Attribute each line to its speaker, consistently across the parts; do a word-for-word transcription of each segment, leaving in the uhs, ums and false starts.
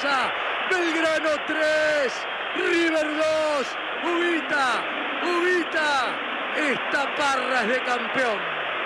Speaker 1: casa. Belgrano tres, River dos. Ubita, Ubita, esta parra es de campeón.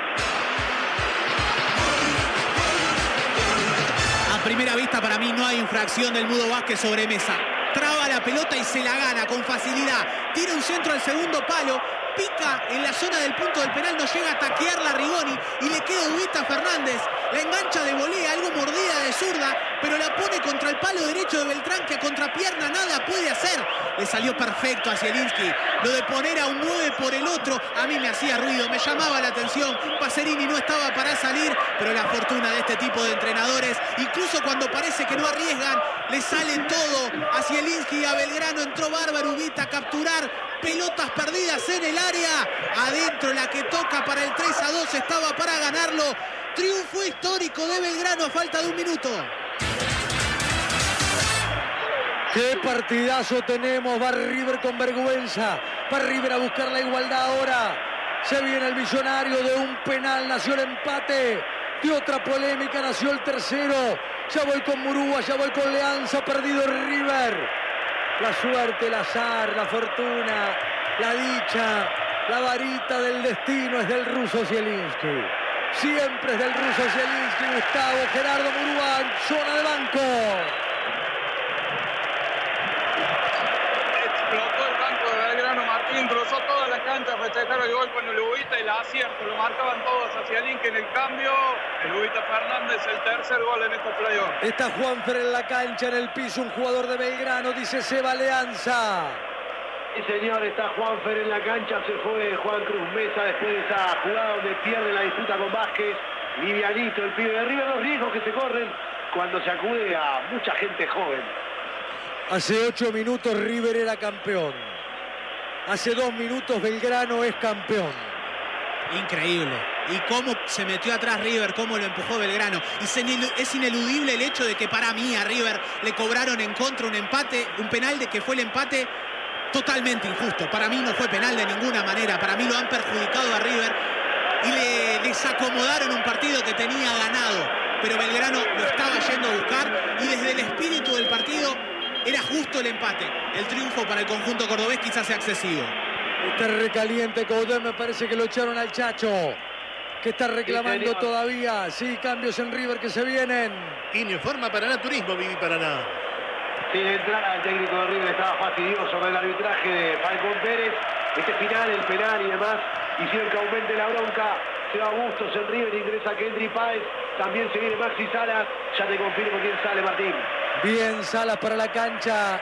Speaker 2: A primera vista para mí no hay infracción del Mudo Vázquez sobre Mesa. Traba la pelota y se la gana con facilidad. Tira un centro al segundo palo. Pica en la zona del punto del penal, no llega a taquearla Rigoni y le queda Ubita Fernández. La engancha de volea, algo mordida de zurda, pero la pone contra el palo derecho de Beltrán, que a contrapierna nada puede hacer. Le salió perfecto a Zielinski. Lo de poner a un nueve por el otro, a mí me hacía ruido, me llamaba la atención. Pacerini no estaba para salir, pero la fortuna de este tipo de entrenadores, incluso cuando parece que no arriesgan, le sale todo a Zielinski y a Belgrano. Entró bárbaro Ubita a capturar pelotas perdidas en el área. Adentro la que toca para el tres a dos, estaba para ganarlo. Triunfo histórico de Belgrano a falta de un minuto.
Speaker 1: ¡Qué partidazo tenemos! Va River con vergüenza. Va River a buscar la igualdad ahora. Se viene el millonario de un penal. Nació el empate. De otra polémica nació el tercero. Ya voy con Murúa, ya voy con Leanza. Perdido River. La suerte, el azar, la fortuna, la dicha, la varita del destino es del ruso Zielinski. Siempre es del ruso Zielinski. Gustavo Gerardo Murúa en zona de banco.
Speaker 3: Explotó el banco de Belgrano. Martín cruzó toda la cancha a festejar el gol con el Ubita y el acierto. Lo marcaban todos a Zielinski en el cambio. El Ubita Fernández, el tercer gol en estos playoffs.
Speaker 1: Está Juanfer en la cancha, en el piso, un jugador de Belgrano, dice Seba Leanza.
Speaker 4: Sí, señor, está Juanfer en la cancha, se fue Juan Cruz Mesa después de esa jugada donde pierde la disputa con Vázquez. Livianito el pibe de River, los riesgos que se corren cuando se acude a mucha gente joven.
Speaker 1: Hace ocho minutos River era campeón. Hace dos minutos Belgrano es campeón.
Speaker 2: Increíble. Y cómo se metió atrás River, cómo lo empujó Belgrano. Y es ineludible el hecho de que para mí a River le cobraron en contra un empate, un penal de que fue el empate totalmente injusto. Para mí no fue penal de ninguna manera. Para mí lo han perjudicado a River y le desacomodaron un partido que tenía ganado. Pero Belgrano lo estaba yendo a buscar y desde el espíritu del partido era justo el empate. El triunfo para el conjunto cordobés quizás sea excesivo.
Speaker 1: Está recaliente Coudet, me parece que lo echaron al Chacho, que está reclamando sí, todavía. Sí, cambios en River que se vienen.
Speaker 5: Informa Paraná Turismo, Vivi Paraná.
Speaker 4: Sí, de entrada el técnico de River estaba fastidioso con el arbitraje de Falcón Pérez. Este final, el penal y demás, hicieron que aumente la bronca. Se va Bustos en River, ingresa Kendry Páez. También se viene Maxi Salas. Ya te confirmo quién sale, Martín.
Speaker 1: Bien, Salas para la cancha.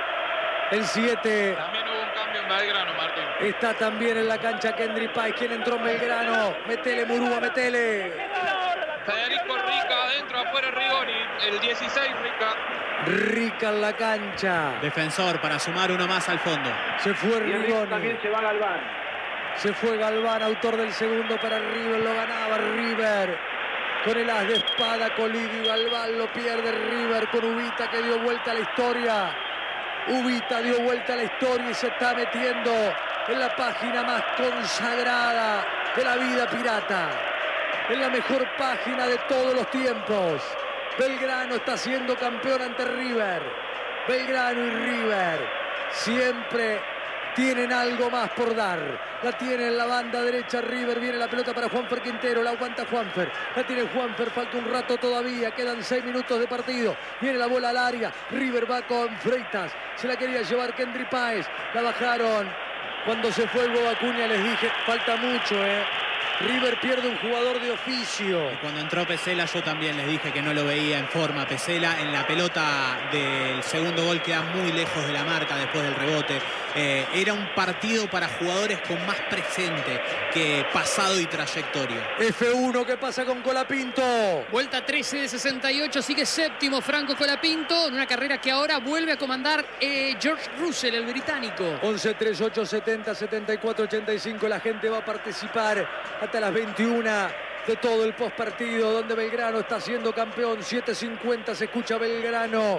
Speaker 1: El siete.
Speaker 3: También hubo un cambio en Belgrano, Martín.
Speaker 1: Está también en la cancha Kendry Páez. ¿Quién entró en Belgrano? Metele, Murúa, metele.
Speaker 3: Federico Rica, adentro, afuera Rigoni. El dieciséis, Rica.
Speaker 1: Rica en la cancha.
Speaker 2: Defensor para sumar uno más al fondo.
Speaker 1: Se fue Rigoni.
Speaker 4: También se va Galván.
Speaker 1: Se fue Galván, autor del segundo para River. Lo ganaba River. Con el as de espada, Colidio y Galván lo pierde River con Ubita, que dio vuelta a la historia. Ubita dio vuelta a la historia y se está metiendo en la página más consagrada de la vida pirata. En la mejor página de todos los tiempos. Belgrano está siendo campeón ante River. Belgrano y River siempre tienen algo más por dar. La tiene en la banda derecha River. Viene la pelota para Juanfer Quintero. La aguanta Juanfer. La tiene Juanfer. Falta un rato todavía. Quedan seis minutos de partido. Viene la bola larga. River va con Freitas. Se la quería llevar Kendry Páez. La bajaron. Cuando se fue el Hugo Acuña les dije, falta mucho, ¿eh? River pierde un jugador de oficio.
Speaker 2: Y cuando entró Pesela yo también les dije que no lo veía en forma. Pesela en la pelota del segundo gol queda muy lejos de la marca después del rebote. Eh, era un partido para jugadores con más presente que pasado y trayectoria.
Speaker 1: F uno, ¿qué pasa con Colapinto?
Speaker 6: Vuelta trece de sesenta y ocho, sigue séptimo Franco Colapinto en una carrera que ahora vuelve a comandar eh, George Russell, el británico.
Speaker 1: once, treinta y ocho, setenta, setenta y cuatro, ochenta y cinco. La gente va a participar hasta las veintiuna de todo el postpartido, donde Belgrano está siendo campeón. siete cincuenta se escucha Belgrano.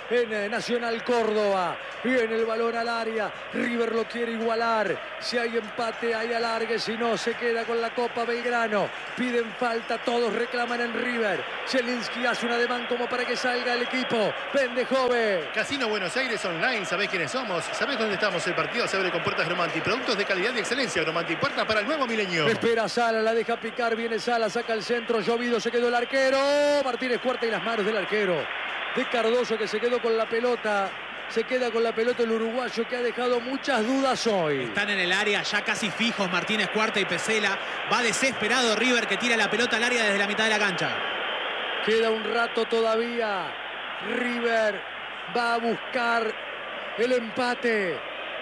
Speaker 1: en Nacional Córdoba. Viene el balón al área. River lo quiere igualar. Si hay empate, hay alargue. Si no, se queda con la Copa Belgrano. Piden falta. Todos reclaman en River. Zielinski hace un ademán como para que salga el equipo. Vende joven.
Speaker 5: Casino Buenos Aires Online. ¿Sabés quiénes somos? ¿Sabés dónde estamos? El partido se abre con puertas Gromanti. Productos de calidad y excelencia. Gromanti. Puertas para el nuevo milenio.
Speaker 1: Espera Sala. La deja picar. Viene Sala. Saca el centro. Llovido. Se quedó el arquero. Martínez Cuarta y las manos del arquero. De Cardoso, que se quedó con la pelota. Se queda con la pelota el uruguayo, que ha dejado muchas dudas hoy.
Speaker 2: Están en el área ya casi fijos Martínez Cuarta y Pesela. Va desesperado River, que tira la pelota al área desde la mitad de la cancha.
Speaker 1: Queda un rato todavía. River va a buscar el empate.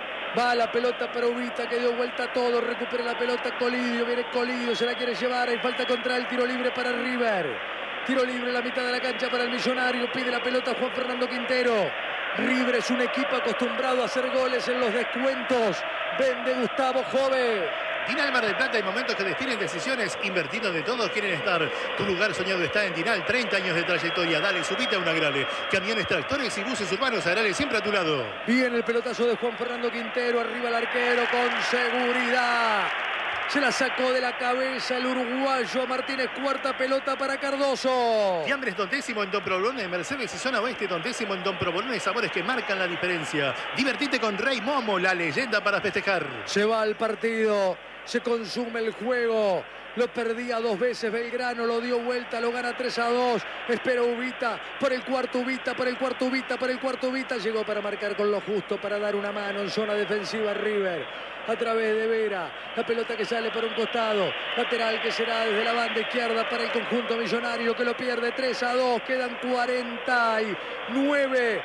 Speaker 1: Va la pelota para Ubita, que dio vuelta a todo. Recupera la pelota Colidio. Viene Colidio, se la quiere llevar. Hay falta contra el tiro libre para River. Tiro libre en la mitad de la cancha para el Millonario. Pide la pelota Juan Fernando Quintero. River es un equipo acostumbrado a hacer goles en los descuentos. Vende Gustavo Jove.
Speaker 5: Tinal Mar del Plata, hay momentos que definen decisiones. Invertir donde todos quieren estar. Tu lugar soñado está en Tinal. treinta años de trayectoria. Dale, subite a una Agrale. Camiones, tractores y buses urbanos. Agrale siempre a tu lado.
Speaker 1: Bien el pelotazo de Juan Fernando Quintero. Arriba el arquero con seguridad. Se la sacó de la cabeza el uruguayo Martínez Cuarta. Pelota para Cardoso.
Speaker 5: Fiambres Tontésimo en Don Provolone, Mercedes y Zona Oeste. Tontésimo en Don Provolone, sabores que marcan la diferencia. Divertite con Rey Momo, la leyenda para festejar.
Speaker 1: Se va al partido, se consume el juego. Lo perdía dos veces Belgrano, lo dio vuelta, lo gana tres a dos. Espera Ubita, por el cuarto Ubita, por el cuarto Ubita, por el cuarto Ubita. Llegó para marcar con lo justo, para dar una mano en zona defensiva River. A través de Vera, la pelota que sale por un costado. Lateral que será desde la banda izquierda para el conjunto millonario, que lo pierde tres a dos. Quedan cuarenta y nueve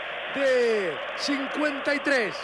Speaker 1: de cincuenta y tres.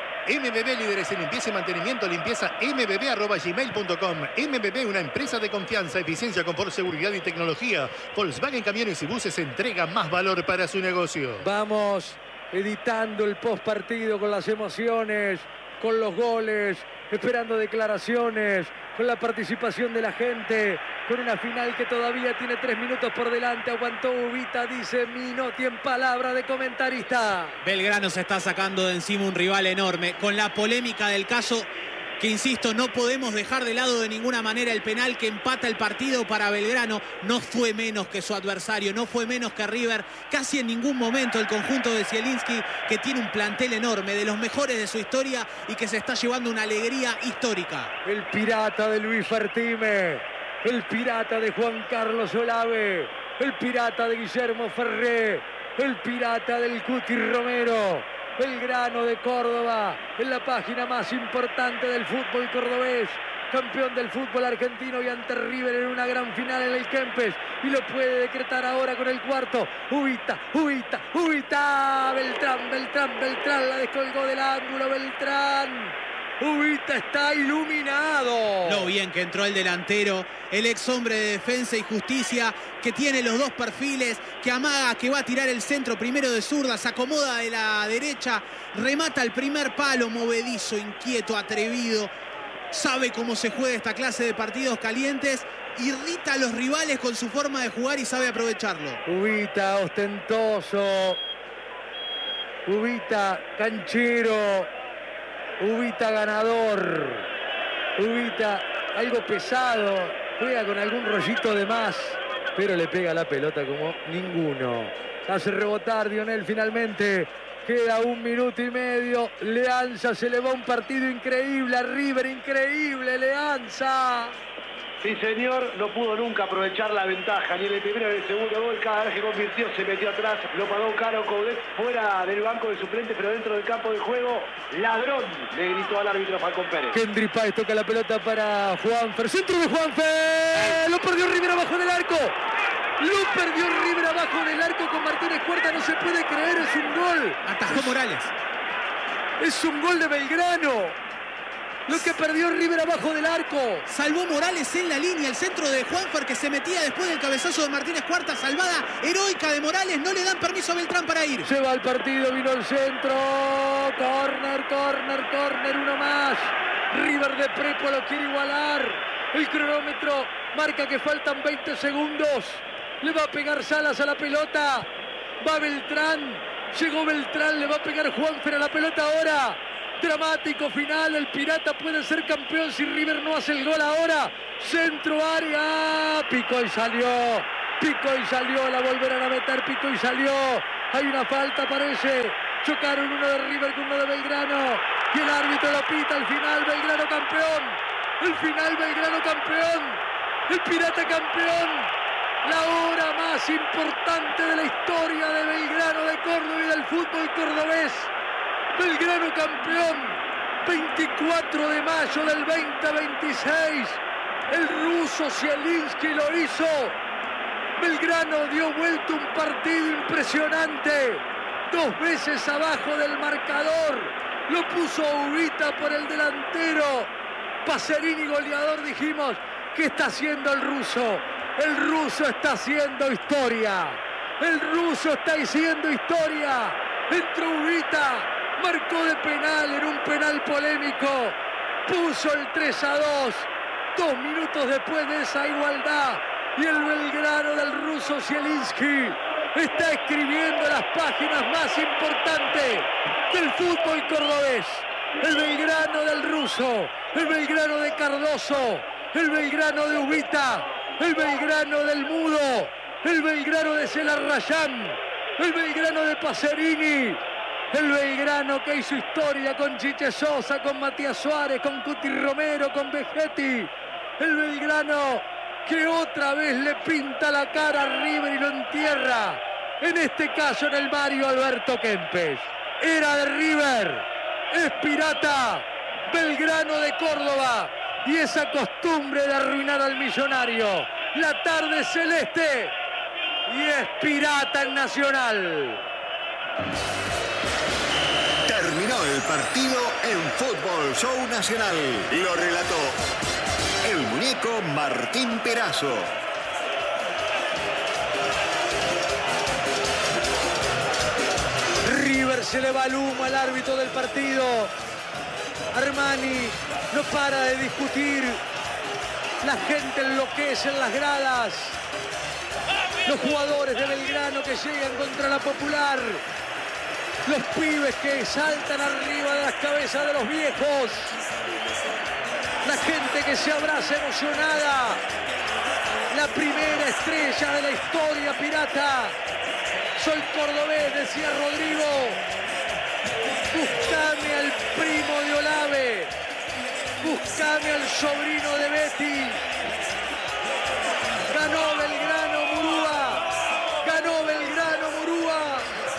Speaker 5: M B B, líderes en limpieza y mantenimiento. Limpieza m b b arroba gmail punto com. M B B, una empresa de confianza, eficiencia, confort, seguridad y tecnología. Volkswagen Camiones y Buses entrega más valor para su negocio.
Speaker 1: Vamos editando el post partido con las emociones, con los goles, esperando declaraciones, con la participación de la gente, con una final que todavía tiene tres minutos por delante. Aguantó Ubita, dice Minotti en palabra de comentarista.
Speaker 2: Belgrano se está sacando de encima un rival enorme. Con la polémica del caso, que insisto, no podemos dejar de lado de ninguna manera el penal que empata el partido para Belgrano. No fue menos que su adversario, no fue menos que River. Casi en ningún momento el conjunto de Zielinski, que tiene un plantel enorme, de los mejores de su historia y que se está llevando una alegría histórica.
Speaker 1: El pirata de Luis Fertime, el pirata de Juan Carlos Olave, el pirata de Guillermo Ferré, el pirata del Cuti Romero. Belgrano de Córdoba, en la página más importante del fútbol cordobés, campeón del fútbol argentino y ante River en una gran final en el Kempes, y lo puede decretar ahora con el cuarto. Ubita, Ubita, Ubita, Beltrán, Beltrán, Beltrán, la descolgó del ángulo, Beltrán. Ubita está iluminado.
Speaker 2: Lo bien que entró el delantero, el ex hombre de Defensa y Justicia, que tiene los dos perfiles, que amaga, que va a tirar el centro primero de zurda, se acomoda de la derecha, remata el primer palo, movedizo, inquieto, atrevido. Sabe cómo se juega esta clase de partidos calientes, irrita a los rivales con su forma de jugar y sabe aprovecharlo.
Speaker 1: Ubita ostentoso, Ubita canchero, Ubita ganador, Ubita algo pesado, juega con algún rollito de más, pero le pega la pelota como ninguno. Hace rebotar Dionel finalmente. Queda un minuto y medio. Leanza se le va un partido increíble a River, increíble Leanza.
Speaker 4: Sí, señor, no pudo nunca aprovechar la ventaja, ni en el primero ni en el segundo gol. Cada vez que convirtió se metió atrás, lo pagó caro Coudet fuera del banco de suplentes, pero dentro del campo de juego. Ladrón, le gritó al árbitro Falcón Pérez.
Speaker 1: Kendry Páez toca la pelota para Juanfer, centro de Juanfer, lo perdió River abajo del arco. Lo perdió River abajo del arco con Martínez Cuarta, no se puede creer, es un gol.
Speaker 2: Atajó Morales.
Speaker 1: Es un gol de Belgrano. Lo que perdió River abajo del arco.
Speaker 2: Salvó Morales en la línea, el centro de Juanfer que se metía después del cabezazo de Martínez Cuarta, salvada heroica de Morales, no le dan permiso a Beltrán para ir.
Speaker 1: Se va el partido, vino el centro, córner, córner, córner, uno más. River de Prepo lo quiere igualar. El cronómetro marca que faltan veinte segundos. Le va a pegar Salas a la pelota. Va Beltrán. Llegó Beltrán, le va a pegar Juanfer a la pelota ahora. Dramático final, el Pirata puede ser campeón si River no hace el gol ahora. Centro área, picó y salió. Picó y salió, la volverán a meter, picó y salió. Hay una falta, parece. Chocaron uno de River con uno de Belgrano. Y el árbitro lo pita, al final Belgrano campeón. El final Belgrano campeón. El Pirata campeón. La hora más importante de la historia de Belgrano de Córdoba y del fútbol cordobés. Belgrano campeón, veinticuatro de mayo del veinte veintiséis. El ruso Zielinski lo hizo. Belgrano dio vuelta un partido impresionante. Dos veces abajo del marcador. Lo puso Ubita por el delantero. Pacerini goleador, dijimos. ¿Qué está haciendo el ruso? El ruso está haciendo historia. El ruso está haciendo historia. Entró Ubita. Marcó de penal en un penal polémico. Puso el tres a dos. Dos minutos después de esa igualdad. Y el Belgrano del ruso Zielinski está escribiendo las páginas más importantes del fútbol cordobés. El Belgrano del ruso. El Belgrano de Cardoso. El Belgrano de Ubita. El Belgrano del Mudo. El Belgrano de Celarrayán. El Belgrano de Pacerini. El Belgrano que hizo historia con Chiche Sosa, con Matías Suárez, con Cuti Romero, con Vegetti. El Belgrano que otra vez le pinta la cara a River y lo entierra. En este caso en el Mario Alberto Kempes. Era de River, es Pirata, Belgrano de Córdoba. Y esa costumbre de arruinar al millonario. La tarde celeste y es Pirata en Nacional.
Speaker 7: Terminó el partido en Fútbol Show Nacional. Lo relató el muñeco Martín Perazo.
Speaker 1: River se le va el humo al árbitro del partido. Armani no para de discutir. La gente enloquece en las gradas. Los jugadores de Belgrano que llegan contra la Popular. Los pibes que saltan arriba de las cabezas de los viejos. La gente que se abraza emocionada. La primera estrella de la historia pirata. Soy cordobés, decía Rodrigo. Buscame al primo de Olave. Buscame al sobrino de Betty. Ganó Belgrano Murúa. Ganó Belgrano Murúa.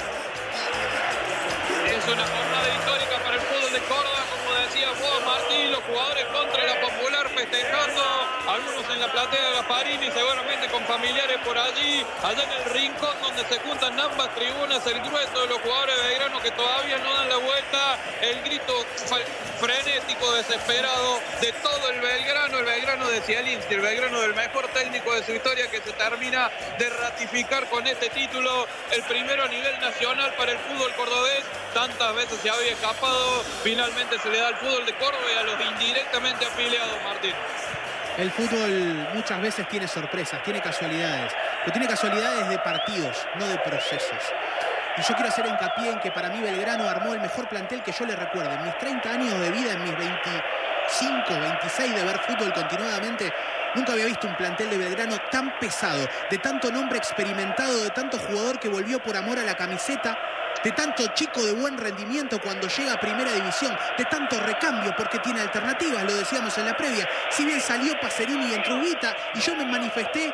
Speaker 3: Es una jornada histórica para el fútbol de Córdoba, como decía vos, Martín, los jugadores contra la Popular festejando, algunos en la platea de Gasparini, seguramente con familiares por allí, allá en el rincón donde se juntan ambas tribunas, el grueso de los jugadores de Belgrano que todavía no dan la vuelta, el grito frenético, desesperado de todo el Belgrano, el Belgrano de Zielinski, el Belgrano del mejor técnico de su historia que se termina de ratificar con este título, el primero a nivel nacional para el fútbol cordobés. Tantas veces se había escapado, finalmente se le da al fútbol de Córdoba y a los indirectamente afiliados, Martín.
Speaker 2: El fútbol muchas veces tiene sorpresas, tiene casualidades, pero tiene casualidades de partidos, no de procesos. Y yo quiero hacer hincapié en que para mí Belgrano armó el mejor plantel que yo le recuerdo. En mis treinta años de vida, en mis veinticinco, veintiséis de ver fútbol continuadamente, nunca había visto un plantel de Belgrano tan pesado, de tanto nombre experimentado, de tanto jugador que volvió por amor a la camiseta, de tanto chico de buen rendimiento cuando llega a Primera División, de tanto recambio porque tiene alternativas, lo decíamos en la previa. Si bien salió Pacerini y entró Ubita, y yo me manifesté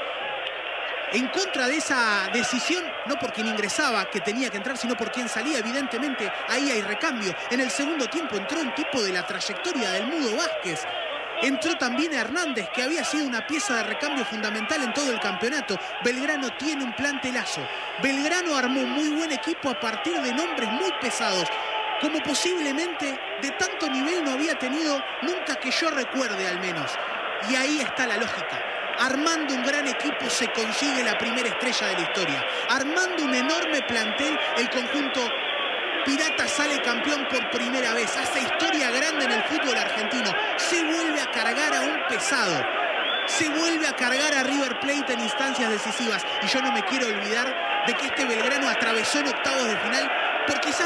Speaker 2: en contra de esa decisión, no por quien ingresaba, que tenía que entrar, sino por quien salía. Evidentemente, ahí hay recambio. En el segundo tiempo entró un tipo de la trayectoria del Mudo Vázquez. Entró también Hernández, que había sido una pieza de recambio fundamental en todo el campeonato. Belgrano tiene un plantelazo. Belgrano armó muy buen equipo a partir de nombres muy pesados, como posiblemente de tanto nivel no había tenido nunca que yo recuerde al menos. Y ahí está la lógica. Armando un gran equipo se consigue la primera estrella de la historia. Armando un enorme plantel, el conjunto Pirata sale campeón por primera vez. Hace historia grande en el fútbol argentino. Se vuelve a cargar a un pesado. Se vuelve a cargar a River Plate en instancias decisivas. Y yo no me quiero olvidar de que este Belgrano atravesó en octavos de final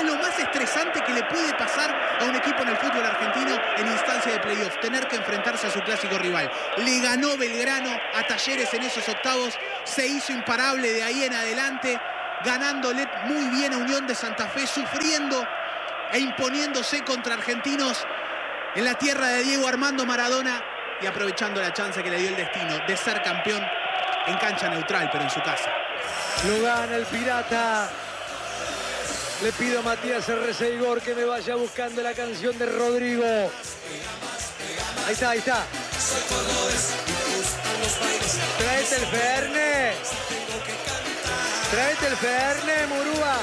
Speaker 2: es lo más estresante que le puede pasar a un equipo en el fútbol argentino en instancia de playoff, tener que enfrentarse a su clásico rival. Le ganó Belgrano a Talleres en esos octavos, se hizo imparable de ahí en adelante, ganándole muy bien a Unión de Santa Fe, sufriendo e imponiéndose contra Argentinos en la tierra de Diego Armando Maradona y aprovechando la chance que le dio el destino de ser campeón en cancha neutral, pero en su casa.
Speaker 1: Lo gana el Pirata. Le pido a Matías R C Igor que me vaya buscando la canción de Rodrigo. Ahí está, ahí está. Tráete el Ferne. Tráete el Ferne, Murúa.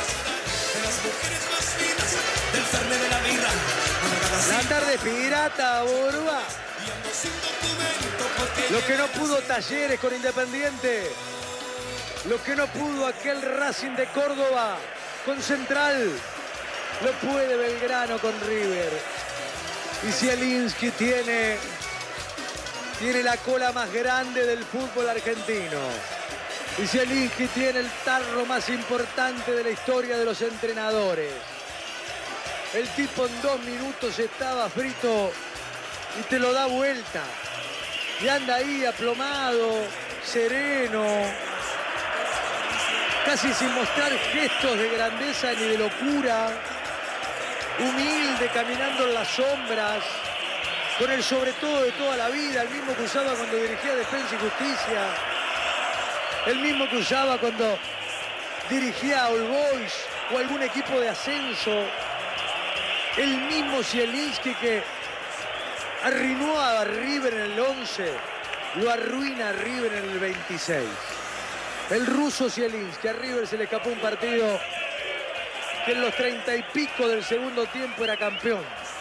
Speaker 1: La tarde Pirata, Murúa. Lo que no pudo Talleres con Independiente. Lo que no pudo aquel Racing de Córdoba con Central, lo puede Belgrano con River. Y Zielinski tiene, tiene la cola más grande del fútbol argentino. Y Zielinski tiene el tarro más importante de la historia de los entrenadores. El tipo en dos minutos estaba frito y te lo da vuelta. Y anda ahí aplomado, sereno, casi sin mostrar gestos de grandeza ni de locura, humilde, caminando en las sombras, con el sobre todo de toda la vida, el mismo que usaba cuando dirigía Defensa y Justicia, el mismo que usaba cuando dirigía a All Boys o algún equipo de ascenso, el mismo Zielinski que arruinó a River en el once, lo arruina a River en el veintiséis. El ruso Zielinski, a River se le escapó un partido que en los treinta y pico del segundo tiempo era campeón.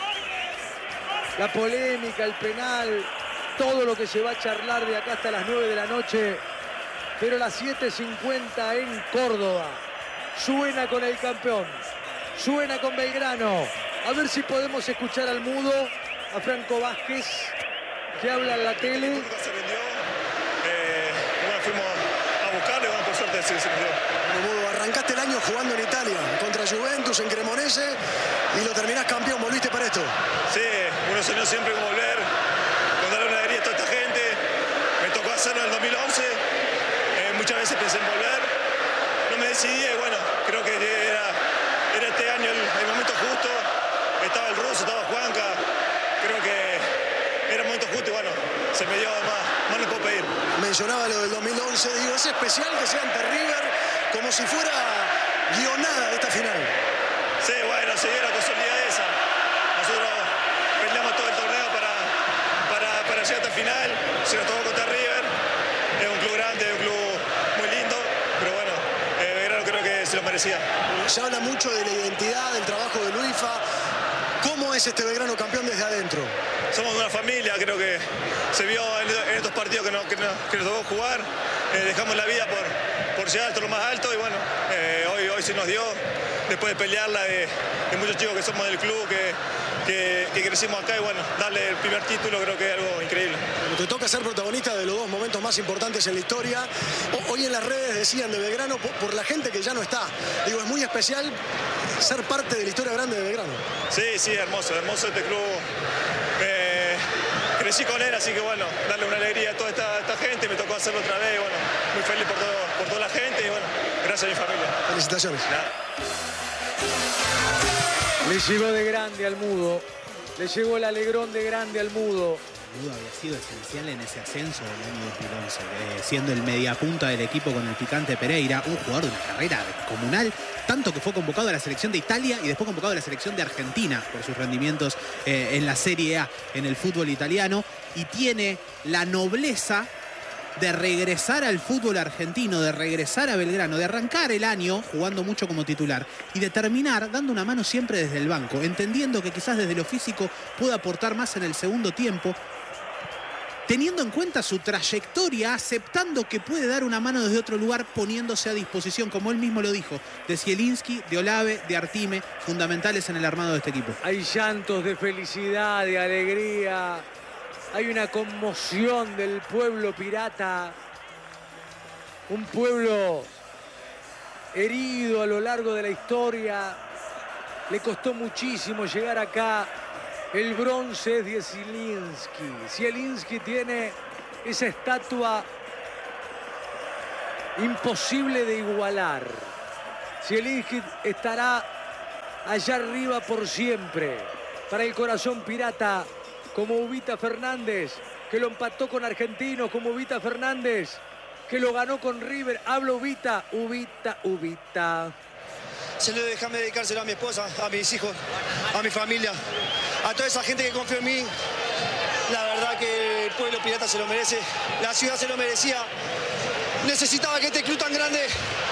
Speaker 1: La polémica, el penal, todo lo que se va a charlar de acá hasta las nueve de la noche. Pero a las siete cincuenta en Córdoba suena con el campeón, suena con Belgrano. A ver si podemos escuchar al mudo, a Franco Vázquez, que habla en la tele.
Speaker 8: El público se rindió, eh, bueno, fuimos a buscarle, bueno, por suerte sí se rindió.
Speaker 9: Mudo, arrancaste el año jugando en Italia, contra Juventus, en Cremonese, y lo terminás campeón, volviste para esto.
Speaker 8: Sí, uno soñó siempre con volver, con darle una alegría a toda esta gente. Me tocó hacerlo en el dos mil once, eh, muchas veces pensé en volver, no me decidí y bueno, creo que era, era este año el, el momento justo. Estaba el ruso, estaba Juanca, creo que era el momento justo y bueno, se me dio más, más no puedo pedir.
Speaker 9: Mencionaba lo del dos mil once, digo, es especial que sea ante River como si fuera guionada esta final.
Speaker 8: Sí, bueno, se dio la casualidad esa. Nosotros peleamos todo el torneo para, para, para llegar hasta el final, se nos tocó contra River, es un club grande, es un club muy lindo, pero bueno, eh, Belgrano creo que se lo merecía.
Speaker 9: Se habla mucho de la identidad, del trabajo de Luifa. ¿Cómo es este Belgrano campeón desde adentro?
Speaker 8: Somos una familia, creo que se vio en, en estos partidos que, no, que, no, que nos tocó jugar. Eh, dejamos la vida por, por llegar hasta lo más alto y bueno, eh, hoy, hoy se nos dio, después de pelearla de, de muchos chicos que somos del club, que, que, que crecimos acá y bueno, darle el primer título creo que es algo increíble.
Speaker 9: Te toca ser protagonista de los dos momentos más importantes en la historia. Hoy en las redes decían de Belgrano por, por la gente que ya no está. Digo, es muy especial ser parte de la historia grande de Belgrano.
Speaker 8: Sí, sí, hermoso, hermoso este club. Eh, crecí con él, así que bueno, darle una alegría a toda esta, esta gente, me tocó hacerlo otra vez, bueno, muy feliz por, todo, por toda la gente y bueno, gracias a mi familia.
Speaker 9: Felicitaciones.
Speaker 8: Nada.
Speaker 1: Le llegó de grande al mudo, le llegó el alegrón de grande al mudo.
Speaker 2: Mudo había sido esencial en ese ascenso del año dos mil once, eh, siendo el mediapunta del equipo con el Picante Pereira, un jugador de una carrera comunal, tanto que fue convocado a la selección de Italia y después convocado a la selección de Argentina por sus rendimientos eh, en la Serie A, en el fútbol italiano, y tiene la nobleza de regresar al fútbol argentino, de regresar a Belgrano, de arrancar el año jugando mucho como titular y de terminar dando una mano siempre desde el banco, entendiendo que quizás desde lo físico pueda aportar más en el segundo tiempo, teniendo en cuenta su trayectoria, aceptando que puede dar una mano desde otro lugar, poniéndose a disposición, como él mismo lo dijo, de Zielinski, de Olave, de Artime, fundamentales en el armado de este equipo.
Speaker 1: Hay llantos de felicidad, de alegría, hay una conmoción del pueblo pirata, un pueblo herido a lo largo de la historia, Le costó muchísimo llegar acá. El bronce es de Zielinski. Zielinski tiene esa estatua imposible de igualar. Zielinski estará allá arriba por siempre. Para el corazón pirata, como Ubita Fernández, que lo empató con Argentinos, como Ubita Fernández, que lo ganó con River. Hablo Ubita, Ubita, Ubita.
Speaker 10: Se lo déjame dedicárselo a mi esposa, a mis hijos, a mi familia, a toda esa gente que confió en mí. La verdad que el pueblo pirata se lo merece, la ciudad se lo merecía. Necesitaba que este club tan grande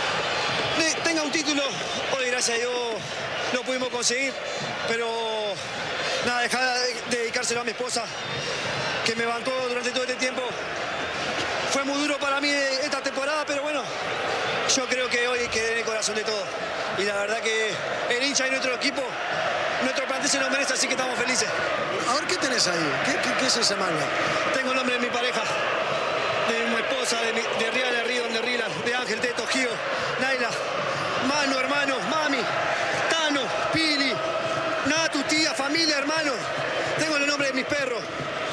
Speaker 10: tenga un título. Hoy, gracias a Dios, lo pudimos conseguir. Pero nada, dejar de dedicárselo a mi esposa, que me bancó durante todo este tiempo. Fue muy duro para mí esta temporada, pero bueno, yo creo que hoy quedé en el corazón de todos. Y la verdad que el hincha y nuestro equipo, nuestro plantel se lo merece, así que estamos felices.
Speaker 9: A ver, ¿qué tenés ahí? ¿Qué, qué, qué es esa manga?
Speaker 10: Tengo el nombre de mi pareja, de mi esposa, de, mi, de Rial de Río, de Rilan, de Ángel, Teto, Gio, Naila, Manu, hermano, Mami, Tano, Pili, Natu, tía, familia, hermano. Tengo el nombre de mis perros.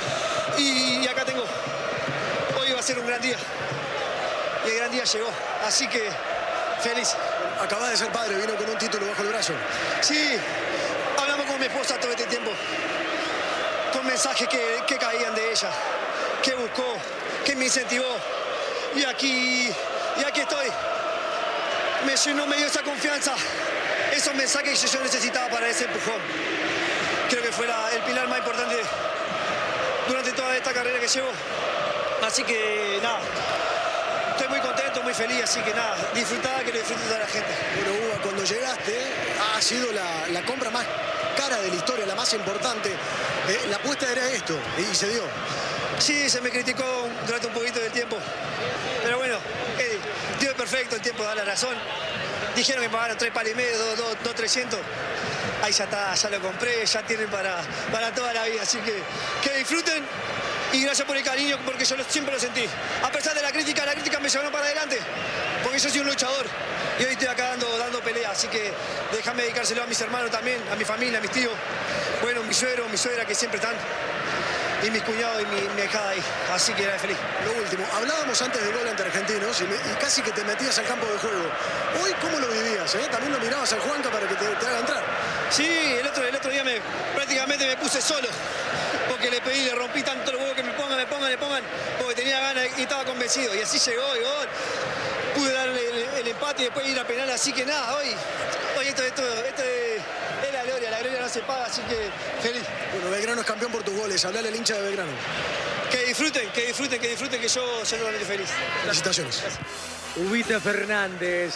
Speaker 10: Y, y acá tengo. Hoy va a ser un gran día. Y el gran día llegó. Así que feliz.
Speaker 9: Acabas de ser padre, vino con un título bajo el brazo.
Speaker 10: Sí, hablamos con mi esposa todo este tiempo. Con mensajes que, que caían de ella, que buscó, que me incentivó. Y aquí, y aquí estoy. Me llenó, me dio esa confianza. Esos mensajes que yo necesitaba para ese empujón. Creo que fue la, el pilar más importante durante toda esta carrera que llevo. Así que nada, estoy muy contento, muy feliz, así que nada, disfrutaba que lo disfrute toda la gente.
Speaker 9: Bueno, Uva, cuando llegaste, ha sido la, la compra más cara de la historia, la más importante. Eh, la apuesta era esto, y se dio.
Speaker 10: Sí, se me criticó durante un poquito del tiempo. Pero bueno, Eddie, Dios es perfecto, el tiempo da la razón. Dijeron que pagaron tres palos y medio, dos, dos, dos, trescientos. Ahí ya está, ya lo compré, ya tienen para, para toda la vida. Así que que disfruten. Y gracias por el cariño, porque yo lo, siempre lo sentí. A pesar de la crítica, la crítica me llevaron para adelante. Porque yo soy un luchador. Y hoy estoy acá dando, dando pelea. Así que déjame dedicárselo a mis hermanos también, a mi familia, a mis tíos. Bueno, mi suegro, mi suegra, que siempre están. Y mis cuñados y mi, mi hijada ahí. Así que era feliz.
Speaker 9: Lo último, hablábamos antes del gol ante Argentinos y, me, y casi que te metías al campo de juego. Hoy, ¿cómo lo vivías? Eh? También lo mirabas al Juanca para que te, te haga entrar.
Speaker 10: Sí, el otro, el otro día me, prácticamente me puse solo. Porque le pedí, le rompí tanto los huevos que me pongan, me pongan, me pongan. Porque tenía ganas y estaba convencido. Y así llegó y gol. Pude darle el, el empate y después ir a penal. Así que nada, hoy, hoy esto, esto, esto es, es la gloria. La gloria no se paga, así que feliz.
Speaker 9: Bueno, Belgrano es campeón por tus goles. Hablale al hincha de Belgrano.
Speaker 10: Que disfruten, que disfruten, que disfruten, que yo soy realmente feliz.
Speaker 9: Felicitaciones.
Speaker 1: Ubita Fernández,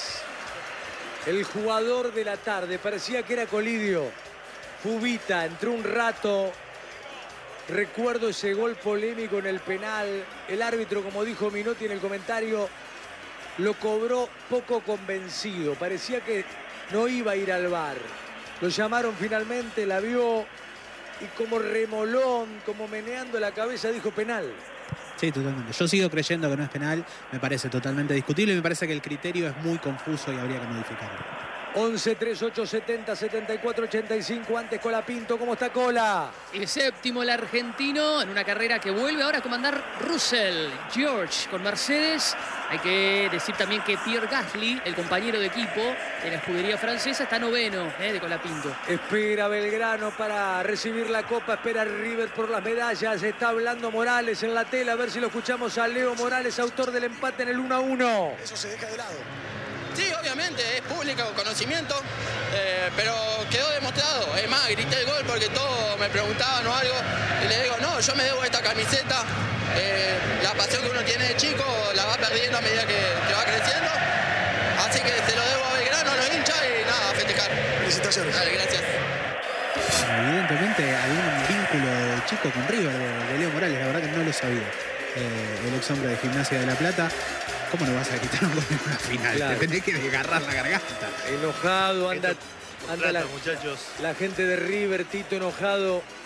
Speaker 1: el jugador de la tarde. Parecía que era Colidio. Ubita entró un rato. Recuerdo ese gol polémico en el penal. El árbitro, como dijo Minotti en el comentario, lo cobró poco convencido. Parecía que no iba a ir al V A R. Lo llamaron finalmente, la vio y como remolón, como meneando la cabeza, dijo penal.
Speaker 2: Sí, totalmente. Yo sigo creyendo que no es penal. Me parece totalmente discutible y me parece que el criterio es muy confuso y habría que modificarlo.
Speaker 1: once, treinta y ocho, setenta, setenta y cuatro, ochenta y cinco. Antes Colapinto, ¿cómo está Cola?
Speaker 6: El séptimo, el argentino, en una carrera que vuelve ahora a comandar Russell. George con Mercedes. Hay que decir también que Pierre Gasly, el compañero de equipo de la escudería francesa, está noveno eh, de Colapinto.
Speaker 1: Espera Belgrano para recibir la copa. Espera River por las medallas. Está hablando Morales en la tela. A ver si lo escuchamos a Leo Morales, autor del empate en el uno a uno.
Speaker 9: Eso se deja de lado.
Speaker 11: Sí, obviamente, es público conocimiento, eh, pero quedó demostrado. Es más, grité el gol porque todos me preguntaban o algo y le digo, no, yo me debo esta camiseta. Eh, la pasión que uno tiene de chico la va perdiendo a medida que, que va creciendo. Así que se lo debo a Belgrano, a los hinchas y nada, a festejar.
Speaker 9: Felicitaciones.
Speaker 11: Dale, gracias.
Speaker 2: Evidentemente hay un vínculo de chico con River, de, de Leo Morales, la verdad que no lo sabía. Eh, el ex hombre de Gimnasia de La Plata. ¿Cómo no vas a quitar un gol en una final? Claro. Te tenés que desgarrar la garganta.
Speaker 1: Enojado, anda, anda la,
Speaker 5: muchachos.
Speaker 1: la gente de River, Tito enojado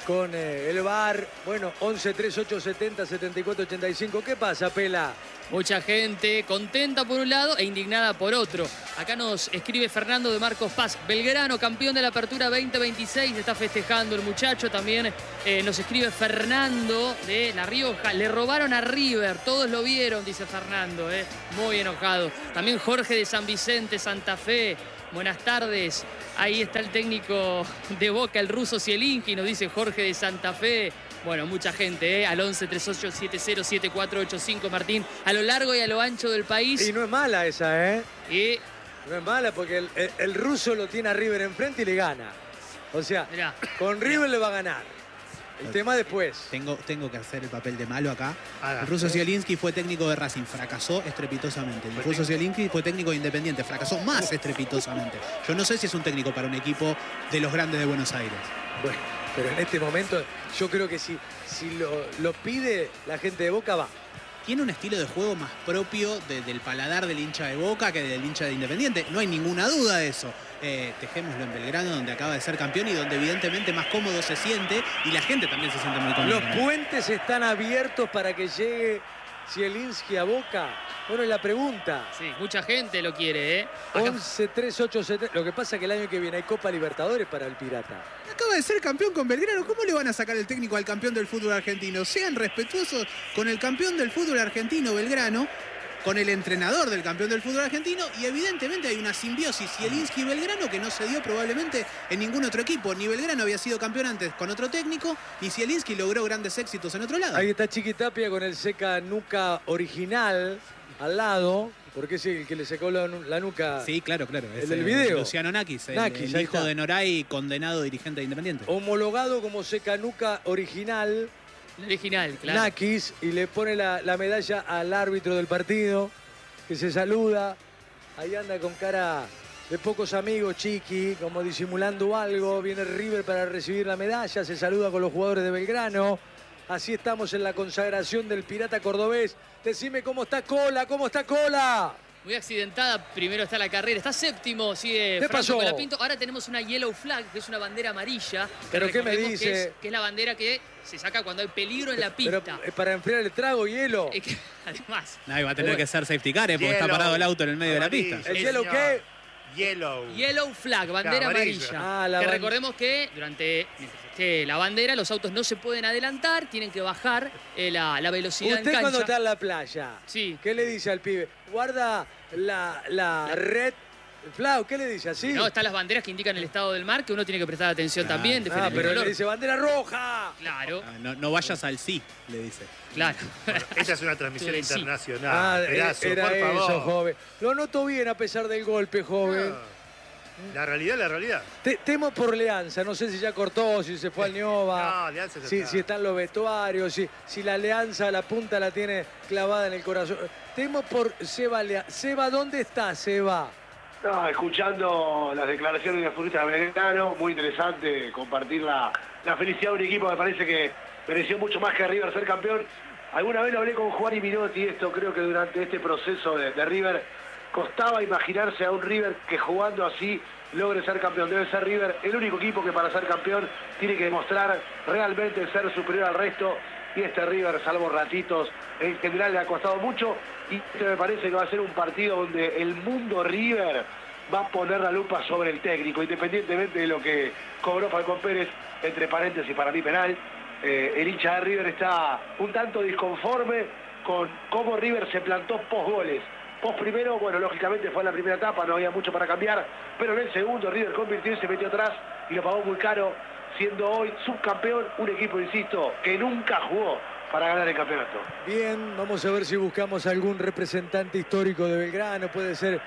Speaker 1: con eh, el V A R. Bueno, once treinta y ocho setenta setenta y cuatro ochenta y cinco. ¿Qué pasa, Pela?
Speaker 6: Mucha gente contenta por un lado e indignada por otro. Acá nos escribe Fernando de Marcos Paz. Belgrano, campeón de la Apertura veinte veintiséis. Está festejando el muchacho. También eh, nos escribe Fernando de La Rioja. Le robaron a River. Todos lo vieron, dice Fernando. Eh. Muy enojado. También Jorge de San Vicente, Santa Fe. Buenas tardes. Ahí está el técnico de Boca, el ruso Zielinski, nos dice Jorge de Santa Fe. Bueno, mucha gente, ¿eh? Al once treinta y ocho setenta siete cuatro ocho cinco, Martín. A lo largo y a lo ancho del país.
Speaker 1: Y no es mala esa, ¿eh?
Speaker 6: Y...
Speaker 1: No es mala porque el, el, el ruso lo tiene a River enfrente y le gana. O sea, mirá, con River mirá. le va a ganar. El tema después.
Speaker 2: Tengo, tengo que hacer el papel de malo acá.
Speaker 5: Haga.
Speaker 2: El ruso Zielinski fue técnico de Racing, fracasó estrepitosamente. El ruso Zielinski fue técnico de Independiente, fracasó más estrepitosamente. Yo no sé si es un técnico para un equipo de los grandes de Buenos Aires.
Speaker 1: Bueno, pero en este momento yo creo que si, si lo, lo pide la gente de Boca, va.
Speaker 2: Tiene un estilo de juego más propio de, del paladar del hincha de Boca que del hincha de Independiente. No hay ninguna duda de eso. Eh, dejémoslo en Belgrano, donde acaba de ser campeón y donde evidentemente más cómodo se siente y la gente también se siente muy cómoda.
Speaker 1: Los puentes están abiertos para que llegue Zielinski a Boca. Bueno, y la pregunta.
Speaker 6: Sí, mucha gente lo quiere, ¿eh?
Speaker 1: once treinta y ocho setenta. Lo que pasa es que el año que viene hay Copa Libertadores para el Pirata.
Speaker 2: Acaba de ser campeón con Belgrano. ¿Cómo le van a sacar el técnico al campeón del fútbol argentino? Sean respetuosos con el campeón del fútbol argentino, Belgrano, con el entrenador del campeón del fútbol argentino, y evidentemente hay una simbiosis Zielinski y Belgrano que no se dio probablemente en ningún otro equipo. Ni Belgrano había sido campeón antes con otro técnico, ni Zielinski logró grandes éxitos en otro lado.
Speaker 1: Ahí está Chiquitapia con el seca nuca original al lado, porque es el que le secó la, la nuca.
Speaker 2: Sí, claro, claro.
Speaker 1: El del video.
Speaker 2: Luciano Nakis, el,
Speaker 1: Nakis,
Speaker 2: el hijo
Speaker 1: está.
Speaker 2: de Noray, condenado dirigente de Independiente.
Speaker 1: Homologado como seca nuca original.
Speaker 6: El original, claro.
Speaker 1: Nakis, y le pone la, la medalla al árbitro del partido, que se saluda. Ahí anda con cara de pocos amigos, Chiqui, como disimulando algo. Viene River para recibir la medalla, se saluda con los jugadores de Belgrano. Así estamos en la consagración del Pirata cordobés. Decime cómo está Cola, cómo está Cola.
Speaker 6: Muy accidentada, primero está la carrera, está séptimo, sigue
Speaker 1: ¿Qué
Speaker 6: Franco
Speaker 1: pasó?
Speaker 6: Colapinto. Ahora tenemos una yellow flag, que es una bandera amarilla.
Speaker 1: ¿Pero qué me
Speaker 6: recordemos
Speaker 1: dice?
Speaker 6: Que es, que es la bandera que se saca cuando hay peligro en la pista.
Speaker 1: Pero eh, para enfriar el trago, hielo.
Speaker 6: Es que, además...
Speaker 2: Nadie va a tener que ser safety car, eh, porque
Speaker 5: Yellow.
Speaker 2: está parado el auto en el medio de la pista.
Speaker 1: ¿El hielo qué?
Speaker 5: Yellow.
Speaker 6: Yellow flag, bandera
Speaker 5: Amarilla.
Speaker 6: amarilla.
Speaker 1: Ah, la
Speaker 6: que
Speaker 1: ban-
Speaker 6: recordemos que durante mientras esté la bandera, los autos no se pueden adelantar, tienen que bajar eh, la, la velocidad
Speaker 1: Usted
Speaker 6: en
Speaker 1: cuando
Speaker 6: cancha.
Speaker 1: está en la playa,
Speaker 6: Sí.
Speaker 1: ¿qué le dice al pibe? Guarda la, la red flag, ¿qué le dice así?
Speaker 6: No, están las banderas que indican el estado del mar, que uno tiene que prestar atención
Speaker 2: Claro.
Speaker 6: también, defender
Speaker 1: Ah,
Speaker 6: el
Speaker 1: pero
Speaker 6: color.
Speaker 1: le dice bandera roja.
Speaker 6: Claro,
Speaker 2: Ah, no, no vayas al sí, le dice.
Speaker 6: claro.
Speaker 5: Esta es una transmisión
Speaker 6: Sí.
Speaker 5: internacional.
Speaker 1: Ah,
Speaker 5: Perazo,
Speaker 1: era
Speaker 5: por
Speaker 1: eso,
Speaker 5: favor.
Speaker 1: joven. Lo noto bien a pesar del golpe, joven.
Speaker 5: No. La realidad es la realidad.
Speaker 1: Te- temo por Leanza, no sé si ya cortó, si se fue al Niova.
Speaker 5: No, Alianza ya
Speaker 1: si,
Speaker 5: está.
Speaker 1: si están los vestuarios, si, si la Alianza, la punta la tiene clavada en el corazón. Temo por Seba Leanza. Seba, ¿dónde está Seba?
Speaker 4: No, escuchando las declaraciones de los futbolistas de Belgrano, muy interesante compartir la, la felicidad de un equipo que me parece que mereció mucho más que River ser campeón. Alguna vez lo hablé con Juan y Minotti, esto creo que durante este proceso de, de River costaba imaginarse a un River que jugando así logre ser campeón. Debe ser River el único equipo que para ser campeón tiene que demostrar realmente ser superior al resto. Y este River, salvo ratitos, en general le ha costado mucho. Y este me parece que va a ser un partido donde el mundo River va a poner la lupa sobre el técnico, independientemente de lo que cobró Falcón Pérez, entre paréntesis, para mí penal. Eh, el hincha de River está un tanto disconforme con cómo River se plantó post goles. Post primero, bueno, lógicamente fue en la primera etapa, no había mucho para cambiar, pero en el segundo River convirtió y se metió atrás y lo pagó muy caro, siendo hoy subcampeón, un equipo, insisto, que nunca jugó para ganar el campeonato.
Speaker 1: Bien, vamos a ver si buscamos algún representante histórico de Belgrano. Puede ser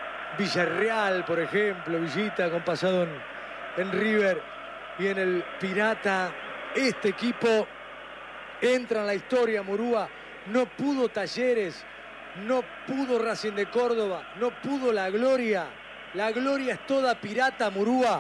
Speaker 1: Villarreal, por ejemplo, Villita, con pasado en, en River y en el Pirata. Este equipo entra en la historia, Murúa. No pudo Talleres, no pudo Racing de Córdoba, no pudo La Gloria. La Gloria es toda Pirata, Murúa.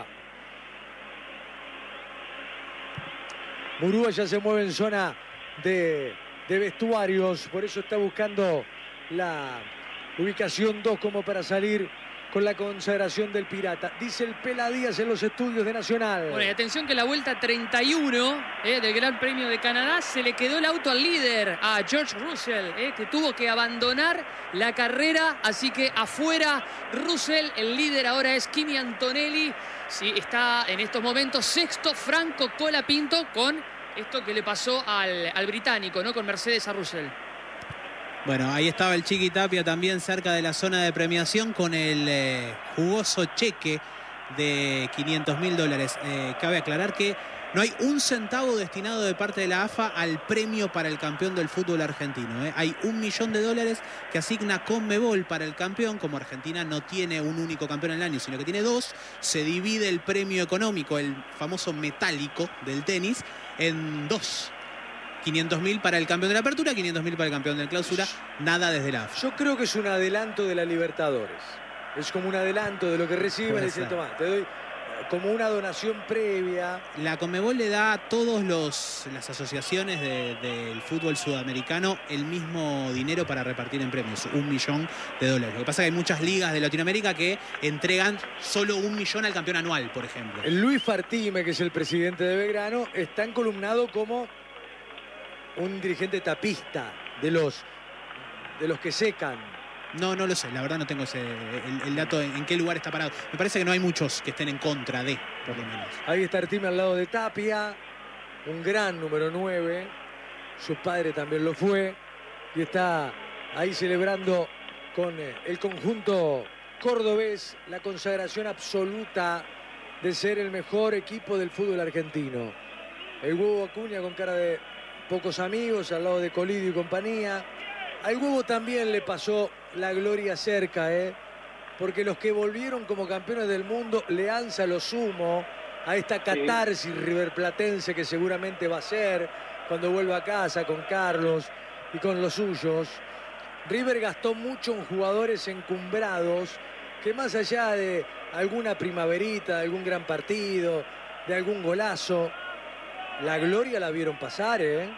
Speaker 1: Murúa ya se mueve en zona de, de vestuarios, por eso está buscando la ubicación dos como para salir con la consagración del Pirata. Dice el Pela Díaz en los estudios de Nacional.
Speaker 6: Bueno, y atención que la vuelta treinta y uno eh, del Gran Premio de Canadá se le quedó el auto al líder, a George Russell, eh, que tuvo que abandonar la carrera. Así que afuera Russell, el líder ahora es Kimi Antonelli. Sí, está en estos momentos sexto Franco Colapinto con esto que le pasó al, al británico, ¿no? Con Mercedes a Russell.
Speaker 2: Bueno, ahí estaba el Chiqui Tapia también cerca de la zona de premiación con el eh, jugoso cheque de quinientos mil dólares. Eh, cabe aclarar que no hay un centavo destinado de parte de la A F A al premio para el campeón del fútbol argentino. ¿eh? Hay un millón de dólares que asigna Conmebol para el campeón. Como Argentina no tiene un único campeón en el año, sino que tiene dos, se divide el premio económico, el famoso metálico del tenis, en dos. quinientos mil para el campeón de la apertura, quinientos mil para el campeón de la clausura, nada desde la A F A.
Speaker 1: Yo creo que es un adelanto de la Libertadores. Es como un adelanto de lo que reciben. Dice, Tomás, te doy como una donación previa.
Speaker 2: La Conmebol le da a todas las asociaciones de, del fútbol sudamericano el mismo dinero para repartir en premios, un millón de dólares. Lo que pasa es que hay muchas ligas de Latinoamérica que entregan solo un millón al campeón anual, por ejemplo.
Speaker 1: El Luis Fartime, que es el presidente de Belgrano, está encolumnado como un dirigente tapista de los, de los que secan.
Speaker 2: No, no lo sé, la verdad no tengo ese, el, el dato en, en qué lugar está parado. Me parece que no hay muchos que estén en contra de, por lo menos.
Speaker 1: Ahí está Artime al lado de Tapia, un gran número nueve. Su padre también lo fue. Y está ahí celebrando con el conjunto cordobés la consagración absoluta de ser el mejor equipo del fútbol argentino. El Huevo Acuña con cara de pocos amigos al lado de Colidio y compañía. Al Huevo también le pasó la gloria cerca, ¿eh? Porque los que volvieron como campeones del mundo le alza lo sumo a esta catarsis riverplatense que seguramente va a ser cuando vuelva a casa con Carlos y con los suyos. River gastó mucho en jugadores encumbrados que más allá de alguna primaverita, de algún gran partido, de algún golazo, la gloria la vieron pasar, ¿eh?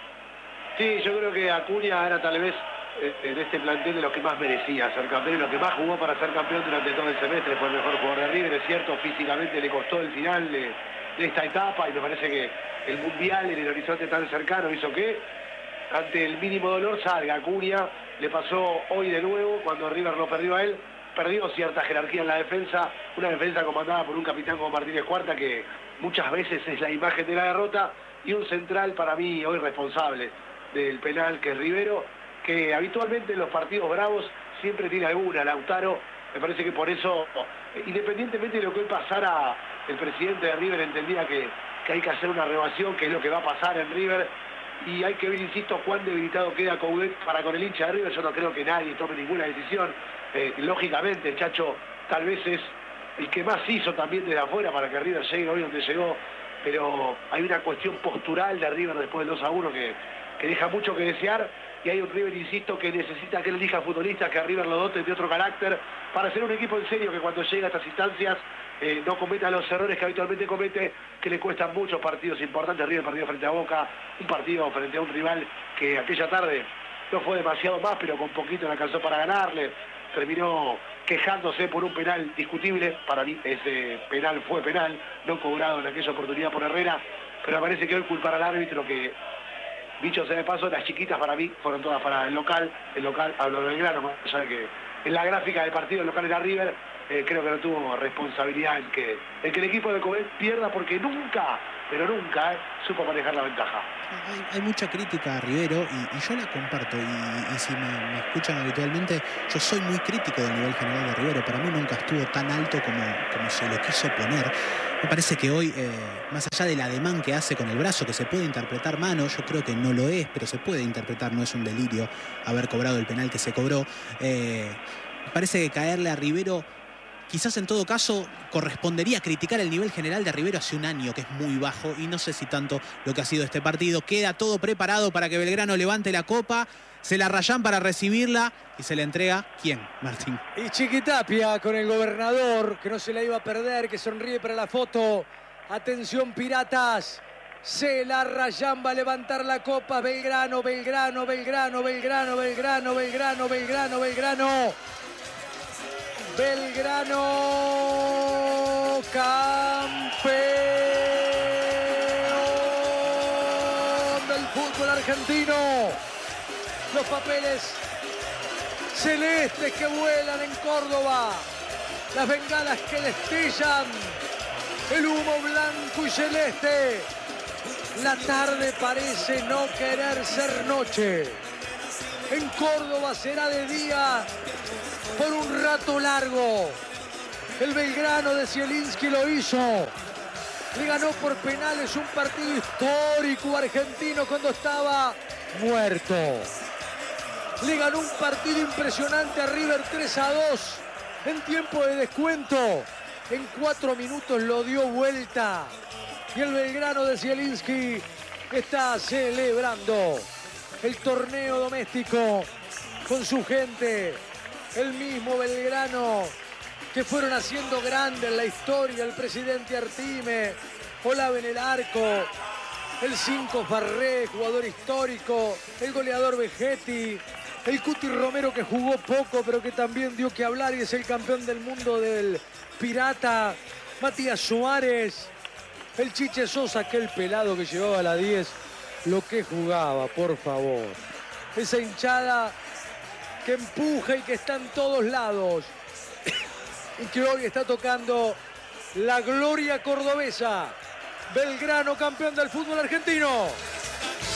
Speaker 4: Sí, yo creo que Acuña era tal vez en este plantel de lo que más merecía ser campeón y lo que más jugó para ser campeón durante todo el semestre. Fue el mejor jugador de River, es cierto, físicamente le costó el final de, de esta etapa y me parece que el Mundial en el horizonte tan cercano hizo que ante el mínimo dolor salga Acuña. Le pasó hoy de nuevo cuando River lo perdió a él, perdió cierta jerarquía en la defensa, una defensa comandada por un capitán como Martínez Cuarta que muchas veces es la imagen de la derrota, y un central para mí hoy responsable del penal que es Rivero, que habitualmente en los partidos bravos siempre tiene alguna. Lautaro, me parece que por eso, independientemente de lo que hoy pasara, el presidente de River entendía que, que hay que hacer una renovación, que es lo que va a pasar en River, y hay que ver, insisto, cuán debilitado queda Coudet para con el hincha de River. Yo no creo que nadie tome ninguna decisión. Eh, lógicamente el Chacho tal vez es el que más hizo también desde afuera para que River llegue hoy donde llegó, pero hay una cuestión postural de River después del dos a uno que, que deja mucho que desear, y hay un River, insisto, que necesita que él elija futbolistas que a River lo doten de otro carácter para ser un equipo en serio que cuando llega a estas instancias eh, no cometa los errores que habitualmente comete, que le cuestan muchos partidos importantes. River partido frente a Boca, un partido frente a un rival que aquella tarde no fue demasiado más, pero con poquito le alcanzó para ganarle. Terminó quejándose por un penal discutible. Para mí ese penal fue penal, no cobrado en aquella oportunidad por Herrera, pero me parece que hoy culpar al árbitro, que dicho sea de paso, las chiquitas para mí fueron todas para el local. El local, hablo del Belgrano, más allá de que en la gráfica del partido el local era River, eh, creo que no tuvo responsabilidad en que, en que el equipo de Coudet pierda, porque nunca, pero nunca, eh, supo manejar la ventaja.
Speaker 2: Hay, hay mucha crítica a Rivero y, y yo la comparto, y, y si me, me escuchan habitualmente, yo soy muy crítico del nivel general de Rivero. Para mí nunca estuvo tan alto como, como se lo quiso poner. Me parece que hoy, eh, más allá del ademán que hace con el brazo, que se puede interpretar mano, yo creo que no lo es, pero se puede interpretar, no es un delirio haber cobrado el penal que se cobró. Eh, me parece que caerle a Rivero, quizás en todo caso correspondería criticar el nivel general de Rivero hace un año, que es muy bajo, y no sé si tanto lo que ha sido este partido. Queda todo preparado para que Belgrano levante la copa, se la rayan para recibirla y se la entrega, ¿quién, Martín?
Speaker 1: Y Chiquitapia con el gobernador, que no se la iba a perder, que sonríe para la foto. Atención, Piratas, se la rayan, va a levantar la copa. Belgrano, Belgrano, Belgrano, Belgrano, Belgrano, Belgrano, Belgrano, Belgrano. Belgrano, campeón del fútbol argentino. Los papeles celestes que vuelan en Córdoba, las bengalas que destellan, el humo blanco y celeste. La tarde parece no querer ser noche. En Córdoba será de día por un rato largo. El Belgrano de Zielinski lo hizo. Le ganó por penales un partido histórico argentino cuando estaba muerto. Le ganó un partido impresionante a River tres a dos en tiempo de descuento. En cuatro minutos lo dio vuelta. Y el Belgrano de Zielinski está celebrando el torneo doméstico con su gente. El mismo Belgrano que fueron haciendo grande en la historia. El presidente Artime, Olave en el arco, el cinco Farré, jugador histórico, el goleador Vegetti, el Cuti Romero que jugó poco pero que también dio que hablar y es el campeón del mundo del Pirata, Matías Suárez, el Chiche Sosa, aquel pelado que llevaba la diez, lo que jugaba, por favor. Esa hinchada que empuja y que está en todos lados y que hoy está tocando la gloria cordobesa. Belgrano, campeón del fútbol argentino.